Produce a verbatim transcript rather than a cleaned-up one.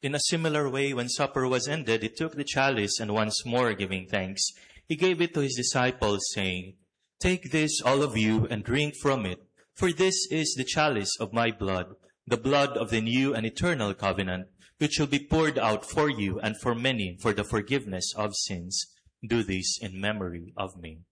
In a similar way, when supper was ended, he took the chalice, and once more giving thanks, he gave it to his disciples, saying, "Take this, all of you, and drink from it, for this is the chalice of my blood, the blood of the new and eternal covenant, which will be poured out for you and for many for the forgiveness of sins. Do this in memory of me."